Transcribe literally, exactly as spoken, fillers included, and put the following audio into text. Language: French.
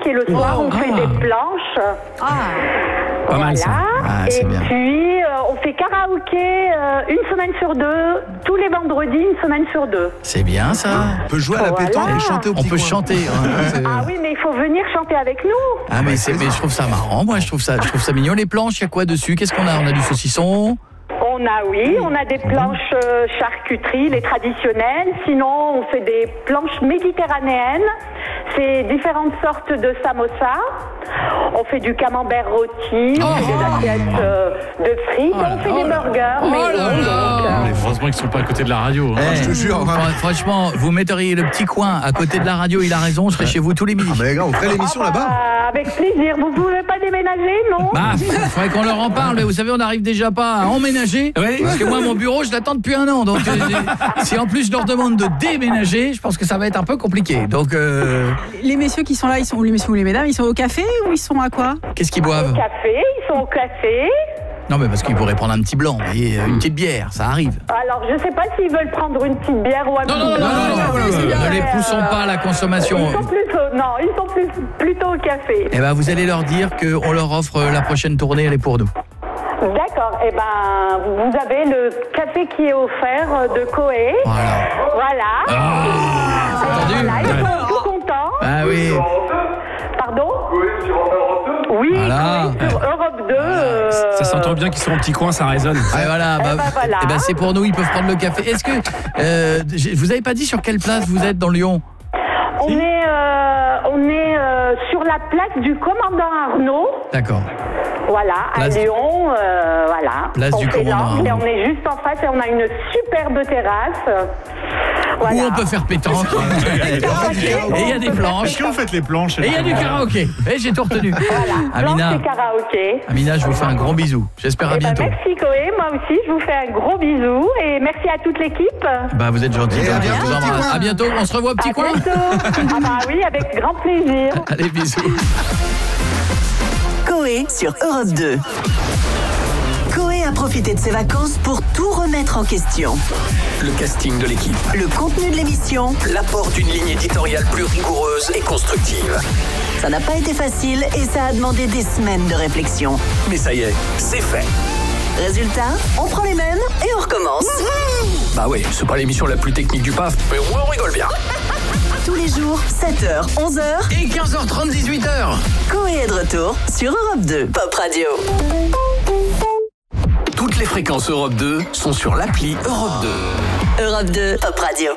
et le soir, on fait Ah. des planches. Ah. Pas Voilà. mal ça. Ah, c'est et bien. puis, euh, on fait karaoké euh, une semaine sur deux, tous les vendredis, une semaine sur deux. C'est bien ça. On peut jouer à la Voilà. pétanque et chanter au On petit peut coin. chanter. hein, c'est- Ah oui, mais il faut venir chanter avec nous. Ah mais c'est mais je trouve ça marrant. Moi je trouve ça je trouve ça mignon les planches, il y a quoi dessus? Qu'est-ce qu'on a? On a du saucisson. On a, oui, on a des planches euh, charcuterie, les traditionnelles. Sinon, on fait des planches méditerranéennes. C'est différentes sortes de samosa. On fait du camembert rôti, on fait des assiettes euh, de frites, Oh là, on fait oh des là. burgers. Oh mais là bon, là. donc, euh, Mais heureusement qu'ils sont pas à côté de la radio. hein. Eh, je te jure, hein. fran- Franchement, vous metteriez le petit coin à côté de la radio, il a raison, je serais chez vous tous les midis. Ah, mais les gars, on ferait l'émission ah bah, là-bas. avec plaisir. Vous pouvez pas déménager, non? Bah, il faudrait qu'on leur en parle, mais vous savez, on n'arrive déjà pas à emménager. Oui. Parce que moi, mon bureau, je l'attends depuis un an. Donc, euh, si en plus je leur demande de déménager, je pense que ça va être un peu compliqué. Donc, euh, Les messieurs qui sont là, ils sont où les messieurs ou les mesdames? Ils sont au café ou ils sont à quoi? qu'est-ce qu'ils Au boivent? café, ils sont au café. Non, mais parce qu'ils pourraient prendre un petit blanc, vous voyez, une petite bière, ça arrive. Alors, je sais pas s'ils veulent prendre une petite bière ou un Non, petit non, non, non, blanc. non, non, c'est non, bien. ne les poussons pas à la consommation. Ils sont plus au- non, ils sont plus, plutôt au café. Eh ben, vous allez leur dire qu'on leur offre la prochaine tournée, elle est pour nous. D'accord. Eh ben, vous avez le café qui est offert de Coé. Voilà. Voilà. Ah, entendu? Voilà, ils sont tout contents. Ah oui. Pardon? Oui, Voilà. Coé sur Europe deux. euh, Ça s'entend bien qu'ils sont en petit coin, ça résonne. Ah, voilà, bah, Eh ben, voilà. eh ben, c'est pour nous, ils peuvent prendre le café. Est-ce que euh, j'ai- vous avez pas dit sur quelle place vous êtes dans Lyon? On est, euh, on est euh, sur la place du commandant Arnaud. D'accord. Voilà, Place- à Lyon, euh, voilà. Place on du fait commandant l'angle et Arnaud. on est juste en face et on a une superbe terrasse. Voilà. Où on peut faire pétanque. Et il y a des planches. Est-ce que vous faites les planches? Et il y a du karaoké. Et j'ai tout retenu. Voilà, Amina, planche et karaoké. Amina, je vous fais un gros bisou. J'espère à Eh ben, bientôt. merci Coé, moi aussi je vous fais un gros bisou et merci à toute l'équipe. Bah vous êtes gentils. Et à Je bientôt, vous petit embrasse. coin. À bientôt. On se revoit au petit À coin. bientôt. Ah bah oui, avec grand plaisir. Allez, bisous. Coé sur Europe deux. Coé a profité de ses vacances pour tout remettre en question. Le casting de l'équipe, Le contenu de l'émission, l'apport d'une ligne éditoriale plus rigoureuse et constructive. ça n'a pas été facile et ça a demandé des semaines de réflexion. Mais ça y est, c'est fait. Résultat, on prend les mêmes et on recommence. Bah ouais, c'est pas l'émission la plus technique du P A F, mais ouais, on rigole bien. Tous les jours, sept heures, onze heures, Et quinze heures trente, dix-huit heures. Coé est de retour sur Europe deux. Pop Radio. Toutes les fréquences Europe deux sont sur l'appli Europe deux. Europe deux, Pop Radio.